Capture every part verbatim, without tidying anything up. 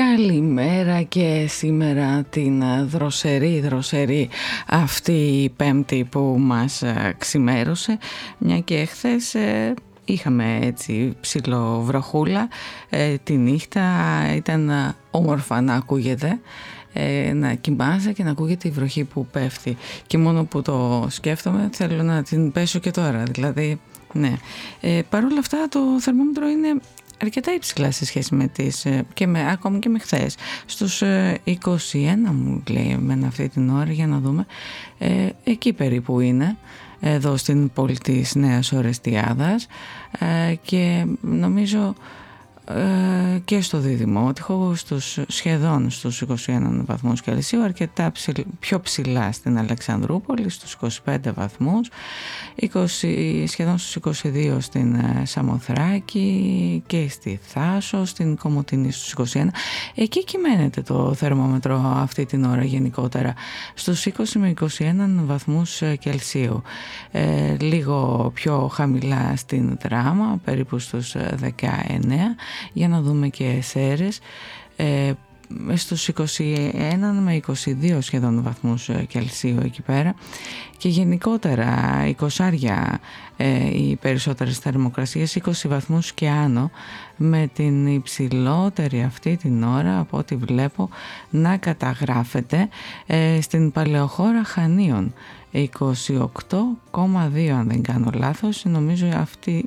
Καλημέρα και σήμερα την δροσερή δροσερή αυτή η Πέμπτη που μας ξημέρωσε, μια και χθες ε, είχαμε έτσι ψηλό βροχούλα, ε, τη νύχτα ήταν όμορφα να ακούγεται, ε, να κοιμάσαι και να ακούγεται η βροχή που πέφτει, και μόνο που το σκέφτομαι θέλω να την πέσω και τώρα, δηλαδή ναι. Ε, παρ' όλα αυτά το θερμόμετρο είναι αρκετά υψηλά σε σχέση με τις, και με, ακόμη και με χθες. Στους είκοσι ένα μου λέει εμένα αυτή την ώρα, για να δούμε, ε, εκεί περίπου είναι, εδώ στην πόλη της Νέας Ορεστιάδας, ε, και νομίζω ε, και στο Διδημότυχο στους, σχεδόν στους είκοσι ένα βαθμούς Κελσίου, αρκετά ψηλ, πιο ψηλά στην Αλεξανδρούπολη στους είκοσι πέντε βαθμούς, είκοσι, σχεδόν στους είκοσι δύο στην Σαμοθράκη και στη Θάσο, στην Κομοτηνή στους είκοσι ένα. Εκεί κυμαίνεται το θερμόμετρο αυτή την ώρα γενικότερα στους είκοσι με είκοσι ένα βαθμούς Κελσίου, ε, λίγο πιο χαμηλά στην Δράμα, περίπου στους δεκαεννέα, για να δούμε και Σέρρες, ε, στους είκοσι ένα με είκοσι δύο σχεδόν βαθμούς Κελσίου εκεί πέρα, και γενικότερα εικοσάρια ε, οι περισσότερες θερμοκρασίες, είκοσι βαθμούς και άνω, με την υψηλότερη αυτή την ώρα από ό,τι βλέπω να καταγράφεται ε, στην παλαιοχώρα Χανίων, είκοσι οκτώ κόμμα δύο αν δεν κάνω λάθος, νομίζω αυτή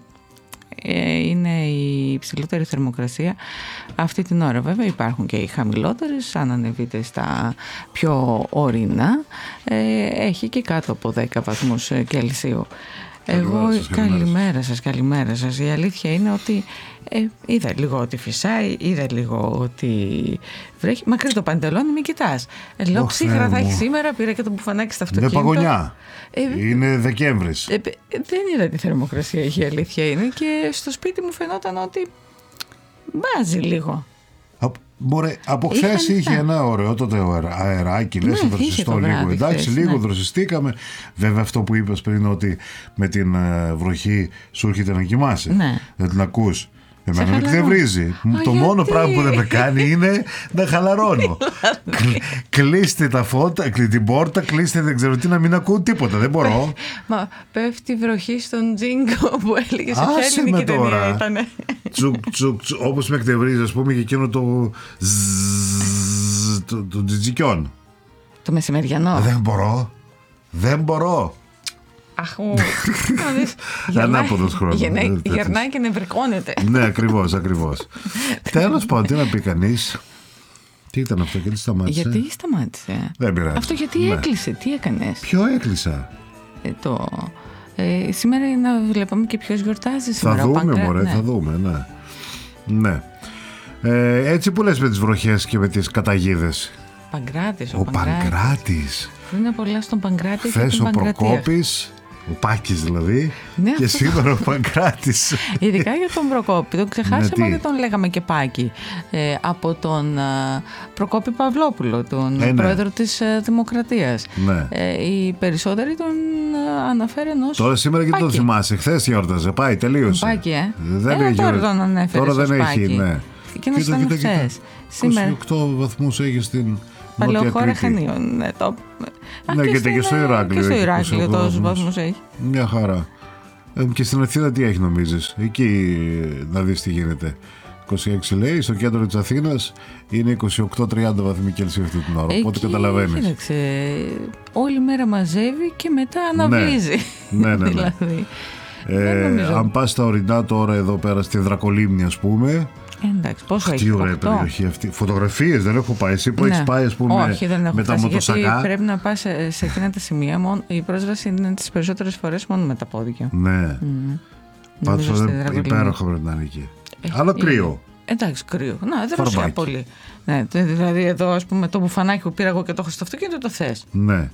είναι η υψηλότερη θερμοκρασία αυτή την ώρα. Βέβαια υπάρχουν και οι χαμηλότερες, αν ανεβείτε στα πιο ορεινά ε, έχει και κάτω από δέκα βαθμούς Κελσίου. Εγώ σας, καλημέρα σας, καλημέρα σας. Η αλήθεια είναι ότι ε, είδα λίγο ότι φυσάει, είδα λίγο ότι βρέχει. Μακρύ το παντελόνι, μην κοιτάς. Ε, λέω ψύχρα θα έχει σήμερα, πήρα και το μπουφανάκι στα αυτοκίνητα. Είναι παγωνιά. Ε, είναι Δεκέμβρης. Ε, δεν είδα τη θερμοκρασία, η αλήθεια είναι, και στο σπίτι μου φαινόταν ότι μπάζει λίγο. Μωρέ, από χθες είχε ένα ωραίο τότε αεράκι, λες, ναι, δροσιστό λίγο. Βράδυ, εντάξει, χθες, λίγο ναι. Δροσιστήκαμε. Βέβαια, αυτό που είπες πριν, ότι με την βροχή σου έρχεται να κοιμάσαι. Ναι. Δεν την ακούς. Εμένα με εκνευρίζει. Το γιατί? Μόνο πράγμα που δεν με κάνει είναι να χαλαρώνω. Κλείστε τα φώτα, την πόρτα, κλείστε, δεν ξέρω τι, να μην ακούω τίποτα. Δεν μπορώ. Μα πέφτει βροχή στον τζίνγκο που έλεγε σε ποια ελληνική ταινία ήτανε. Τσουκ, τσουκ, τσουκ, όπως με εκνευρίζει, ας πούμε, και εκείνο το το τζιτζικιόν. Το μεσημεριανό. Δεν μπορώ. Δεν μπορώ. Αχ, ανάποδος χρόνος. Γερνάει και νευρικώνεται. Ναι, ακριβώς, ακριβώς. Τέλος πάντων, τι να πει κανείς. Τι ήταν αυτό, γιατί σταμάτησε. Γιατί σταμάτησε. Δεν πειράζει. Αυτό γιατί ναι. Έκλεισε, τι έκανες. Ποιο έκλεισα. Ε, το... ε, σήμερα είναι να βλέπαμε και ποιος γιορτάζει σήμερα. Θα δούμε, Παγκρά... μωρέ, ναι. θα δούμε, ναι. Ναι. Ε, έτσι που λες με τις βροχές και με τις καταγίδες. Παγκράτης, ο, ο Παγκράτης. Παγκράτης. Είναι πολλά στον Παγκράτη. Χθες ο Προκόπης, ο Πάκης δηλαδή, ναι, και σήμερα ο Παγκράτης. Ειδικά για τον Προκόπη, τον ξεχάσαμε, δεν τον λέγαμε και Πάκη. Ε, από τον α, Προκόπη Παυλόπουλο, τον ε, ναι. πρόεδρο της α, Δημοκρατίας. Ναι. Ε, οι περισσότεροι τον α, αναφέρουν ως τώρα σήμερα και τον θυμάσαι, χθες γιόρταζε, πάει, τελείωσε. Πάκη, ε. Δεν ε, έχει, τώρα τον ανέφερε. Τώρα δεν έχει, ναι. Εκείνος ήταν χθες. είκοσι οκτώ βαθμούς έχει στην Παλαιοχώρα Χανίων. Ναι, το... ναι, και, και στο Ηράκλειο. Και στο Ηράκλειο τόσους βαθμούς έχει. Μια χαρά. Ε, και στην Αθήνα τι έχει, νομίζεις? Εκεί να δεις τι γίνεται. είκοσι έξι λέει, στο κέντρο της Αθήνας είναι είκοσι οκτώ τριάντα βαθμοί Κελσίου αυτή την ώρα. Εκεί, οπότε καταλαβαίνεις. Κοίταξε, όλη μέρα μαζεύει και μετά αναβλύζει. Ναι, ναι, ναι. δηλαδή, ε, αν πας στα ορεινά τώρα εδώ πέρα στη Δρακολίμνη, ας πούμε. Εντάξει, πόσο αυτή έχει, ωραία περιοχή αυτή. Φωτογραφίες δεν έχω πάει. Εσύ που ναι. έχεις πάει, ας πούμε, όχι, δεν έχω με τα μοτοσακά. Γιατί πρέπει να πας σε, σε εκείνα τα σημεία. Μόνο, η πρόσβαση είναι τις περισσότερες φορές μόνο με τα πόδια. Ναι. Mm. Πάντως υπέροχα πρέπει να είναι εκεί. Ε, άλλο κρύο. Εντάξει, κρύο. Να, δεν ρωσιά πολύ. Ναι, δηλαδή εδώ, ας πούμε, το μπουφανάκι που πήρα εγώ και το έχω στο αυτοκίνητο, το θες. Ναι.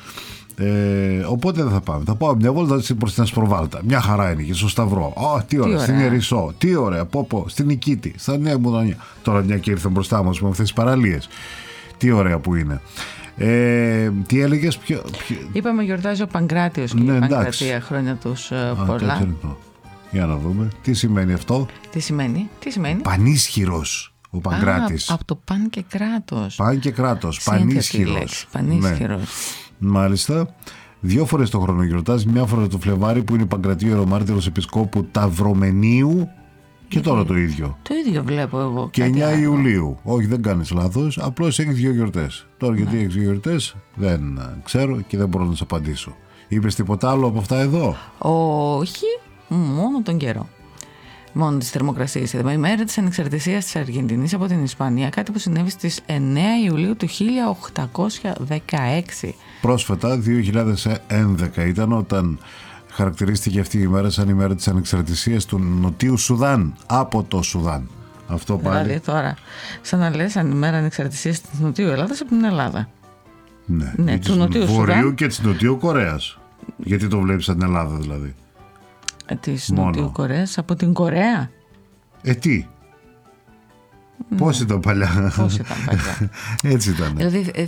Ε, οπότε δεν θα πάμε. Θα πάω μια βόλτα προς την Ασπροβάλτα. Μια χαρά είναι και στο Σταυρό. Oh, τι ωραία. Στην Ερισσό. Τι ωραία. Πω, πω. Στην Νικήτη. Στα Νέα Μουδανιά. Τώρα μια και ήρθαν μπροστά μας με αυτές τις παραλίες. Τι ωραία που είναι. Ε, τι έλεγες, ποιο, ποιο... Είπαμε γιορτάζει ο Παγκράτιος και ναι, η Παγκρατία, χρόνια τους uh, πολλά. Για να δούμε. Τι σημαίνει αυτό. Τι σημαίνει. Τι σημαίνει. Πανίσχυρος. Ο Παγκράτης. Α, από το παν και κράτος. Παν και κράτος. Πανίσχυρος. Πανίσχυρος. Ναι. Μάλιστα. Δύο φορές το χρόνο γιορτάζει. Μια φορά το Φλεβάρι που είναι Παγκρατίου Ιερομάρτυρος Επισκόπου Ταυρομενίου. Και τώρα το ίδιο. Το ίδιο βλέπω εγώ. Και εννιά Ιουλίου. Όχι, δεν κάνεις λάθος. Απλώς έχεις δύο γιορτές. Τώρα γιατί έχεις δύο γιορτές δεν ξέρω και δεν μπορώ να σου απαντήσω. Είπες τίποτα άλλο από αυτά εδώ? Όχι, μόνο τον καιρό. Μόνο τις θερμοκρασίες. Η μέρα της ανεξαρτησίας της Αργεντινής από την Ισπανία, κάτι που συνέβη στις εννέα Ιουλίου του χίλια οκτακόσια δεκαέξι. Πρόσφατα, δύο χιλιάδες έντεκα ήταν όταν χαρακτηρίστηκε αυτή η μέρα σαν η μέρα της ανεξαρτησίας του Νοτίου Σουδάν από το Σουδάν. Αυτό πάλι. Δηλαδή τώρα, σαν να λες αν η μέρα ανεξαρτησίας της Νοτιού Ελλάδας από την Ελλάδα. Ναι, ναι του Νοτιού Βορείου Σουδάν. Και της Νοτιού Κορέας. Γιατί το βλέπεις σαν την Ελλάδα δηλαδή? Της Νοτιού Κορέας από την Κορέα. Ε, τι? Mm. Πώς ήταν παλιά? Πώς ήταν παλιά? Έτσι ήταν. Δηλαδή, ε,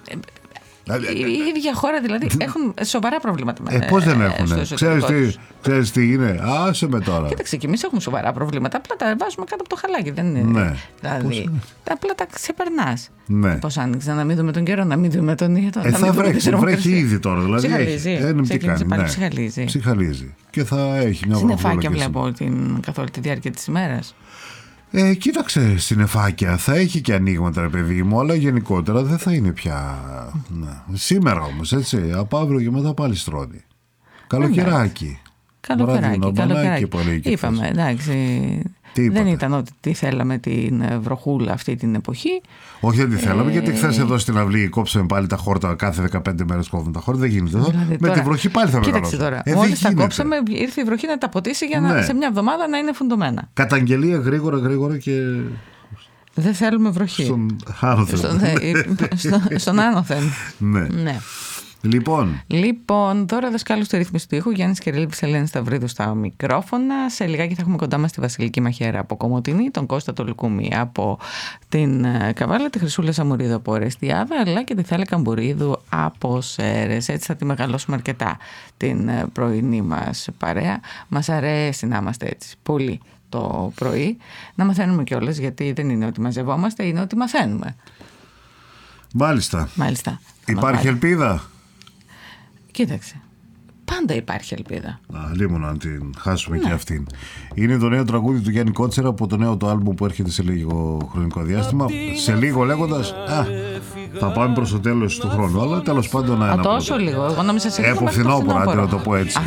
η ίδια χώρα δηλαδή έχουν σοβαρά προβλήματα. Ε, πώς δεν έχουν? Ξέρεις τι, ξέρεις τι είναι? Άσε με τώρα. Κοίταξε, και εμείς έχουμε σοβαρά προβλήματα. Απλά τα βάζουμε κάτω από το χαλάκι. Δεν είναι. Ναι. Δηλαδή, τα απλά τα ξεπερνάς. Ναι. Πώς άνοιξε να μην δούμε τον καιρό, να μην δούμε τον ήλιο. Ε, θα βρέχει, βρέχει ήδη τώρα. Δηλαδή, ψυχαλίζει. Έχει, ε, τι κάνει, πάλι ναι. ψυχαλίζει. Ψυχαλίζει. Και θα έχει μια συννεφάκια βλέπω την, καθ' όλη τη διάρκεια της ημέρας. Ε, κοίταξε, συννεφάκια θα έχει και ανοίγματα, ρε παιδί μου, αλλά γενικότερα δεν θα είναι πια. Ναι. Σήμερα όμως, έτσι, από αύριο και μετά πάλι στρώνει. Καλοκαιράκι. Καλοκαιράκι, καλοκαιράκι. Είπαμε, εντάξει. Δεν ήταν ότι τι θέλαμε την βροχούλα αυτή την εποχή. Όχι, δεν τη θέλαμε, ε... γιατί χθες εδώ στην αυλή κόψαμε πάλι τα χόρτα. Κάθε δεκαπέντε μέρες κόβουμε τα χόρτα. Δεν γίνεται. Δηλαδή, με τώρα, τη βροχή πάλι θα μεγαλώσουμε. Κοίταξε τώρα. Ε, μόλις τα κόψαμε, ήρθε η βροχή να τα ποτίσει για να, ναι. σε μια εβδομάδα να είναι φουντωμένα. Καταγγελία γρήγορα, γρήγορα και. Δεν θέλουμε βροχή. Στον άνωθεν. Στον, στον, στον άνωθεν. Ναι. ναι. Λοιπόν. Λοιπόν, τώρα δασκάλους του ρύθμιση του ήχου, Γιάννης Κερλίδης, Ελένη Σταυρίδου στα μικρόφωνα. Σε λιγάκι θα έχουμε κοντά μας τη Βασιλική Μαχαίρα από Κομοτηνή, τον Κώστα το Λουκούμι από την Καβάλα, τη Χρυσούλα Σαμουρίδου από Ορεστιάδα, αλλά και τη Θάλη Καμπουρίδου από Σέρρες. Έτσι θα τη μεγαλώσουμε αρκετά την πρωινή μας παρέα. Μας αρέσει να είμαστε έτσι πολύ το πρωί, να μαθαίνουμε κιόλας, γιατί δεν είναι ότι μαζευόμαστε, είναι ότι μαθαίνουμε. Μάλιστα. Μάλιστα. Υπάρχει ελπίδα? Κοίταξε, πάντα υπάρχει ελπίδα. Α, λίγο να την χάσουμε, ναι. Και αυτήν. Είναι το νέο τραγούδι του Γιάννη Κότσερα από το νέο το άλμπουμ που έρχεται σε λίγο χρονικό διάστημα. Σε λίγο λέγοντας, α, θα πάμε προς το τέλος του χρόνου. Αλλά τέλος πάντων να είναι. Τόσο λίγο, εγώ νόμιζα σε λίγο. Από φθινόπωρο, να το πω έτσι.